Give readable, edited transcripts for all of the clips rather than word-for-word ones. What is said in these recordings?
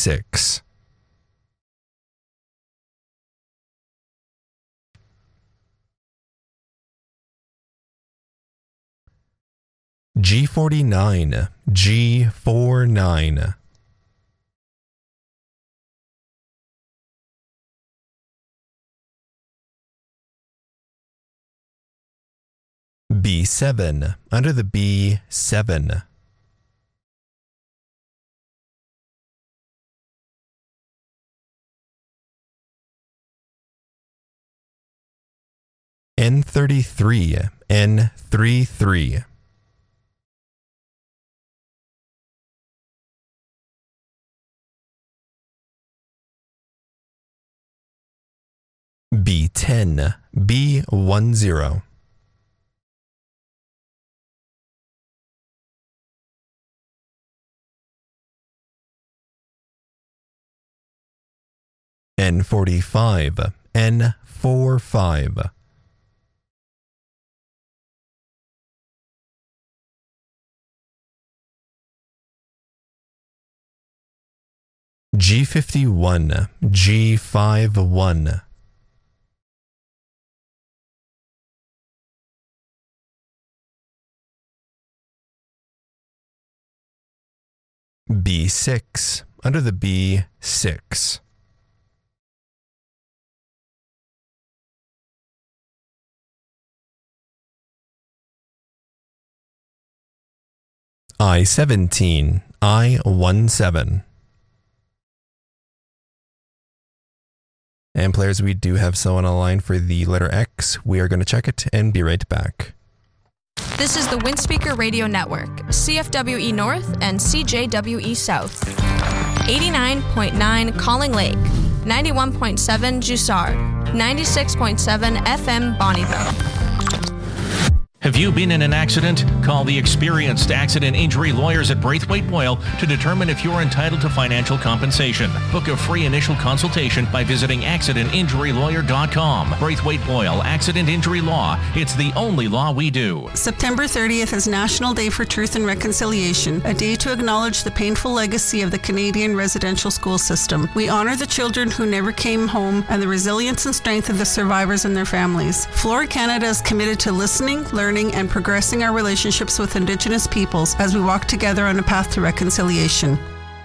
B6. G49, G49. B7, under the B7. N33, N33. B10, B10. N45, N45. G51, G51. B6, under the B6. I-17, I-17. And players, we do have someone on the line for the letter X. We are going to check it and be right back. This is the Windspeaker Radio Network, CFWE North and CJWE South. 89.9 Calling Lake, 91.7 Jussard, 96.7 FM Bonneville. Have you been in an accident? Call the experienced accident injury lawyers at Braithwaite Boyle to determine if you're entitled to financial compensation. Book a free initial consultation by visiting accidentinjurylawyer.com. Braithwaite Boyle Accident Injury Law. It's the only law we do. September 30th is National Day for Truth and Reconciliation, a day to acknowledge the painful legacy of the Canadian residential school system. We honor the children who never came home and the resilience and strength of the survivors and their families. Flora Canada is committed to listening, learning, and progressing our relationships with Indigenous peoples as we walk together on a path to reconciliation.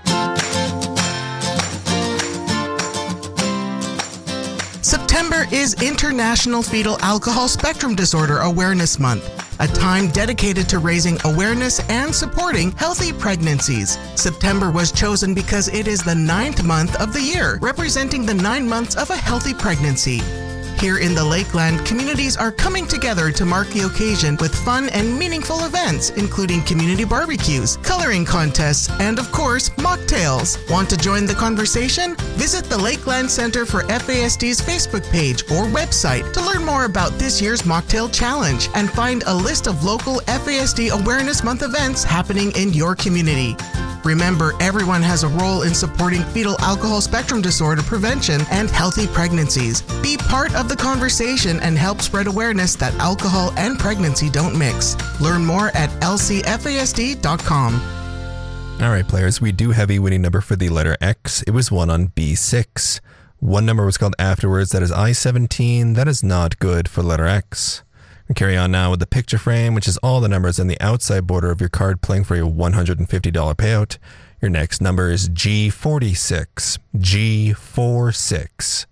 September is International Fetal Alcohol Spectrum Disorder Awareness Month, a time dedicated to raising awareness and supporting healthy pregnancies. September was chosen because it is the 9th month of the year, representing the 9 months of a healthy pregnancy. Here in the Lakeland, communities are coming together to mark the occasion with fun and meaningful events, including community barbecues, coloring contests, and of course, mocktails. Want to join the conversation? Visit the Lakeland Center for FASD's Facebook page or website to learn more about this year's Mocktail Challenge and find a list of local FASD Awareness Month events happening in your community. Remember, everyone has a role in supporting fetal alcohol spectrum disorder prevention and healthy pregnancies. Be part of the conversation and help spread awareness that alcohol and pregnancy don't mix. Learn more at lcfasd.com. All right, players, we do have a winning number for the letter X. It was one on B6. One number was called afterwards. That is I-17. That is not good for letter X. We carry on now with the picture frame, which is all the numbers on the outside border of your card playing for a $150 payout. Your next number is G46. G46.